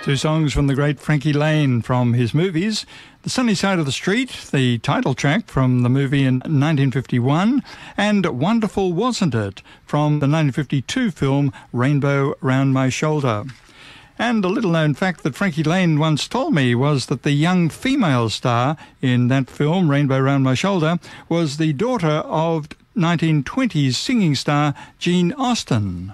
Two songs from the great Frankie Laine from his movies. The Sunny Side of the Street, the title track from the movie in 1951, and Wonderful Wasn't It from the 1952 film Rainbow Round My Shoulder. And a little-known fact that Frankie Laine once told me was that the young female star in that film, Rainbow Round My Shoulder, was the daughter of 1920s singing star Jane Austen.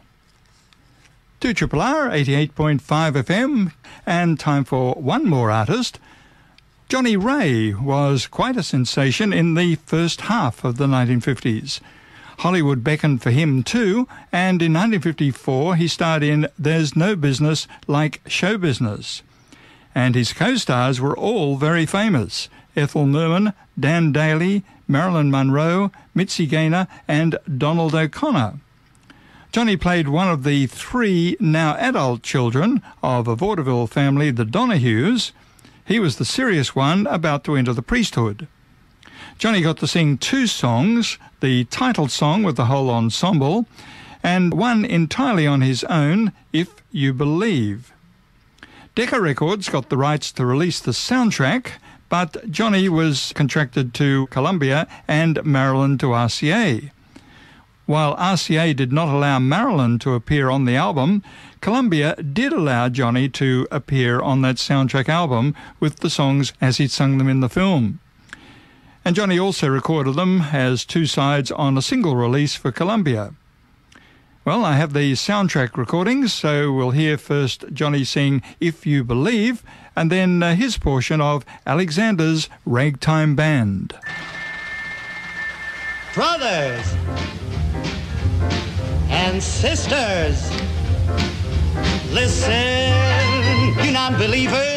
2RRR 88.5 FM, and time for one more artist. Johnny Ray was quite a sensation in the first half of the 1950s. Hollywood beckoned for him too, and in 1954 he starred in There's No Business Like Show Business. And his co-stars were all very famous: Ethel Merman, Dan Daly, Marilyn Monroe, Mitzi Gaynor and Donald O'Connor. Johnny played one of the three now adult children of a vaudeville family, the Donahues. He was the serious one about to enter the priesthood. Johnny got to sing two songs, the title song with the whole ensemble, and one entirely on his own, If You Believe. Decca Records got the rights to release the soundtrack, but Johnny was contracted to Columbia and Marilyn to RCA. While RCA did not allow Marilyn to appear on the album, Columbia did allow Johnny to appear on that soundtrack album with the songs as he'd sung them in the film. And Johnny also recorded them as two sides on a single release for Columbia. Well, I have the soundtrack recordings, so we'll hear first Johnny sing If You Believe, and then his portion of Alexander's Ragtime Band. Brothers and sisters, listen, you non-believers.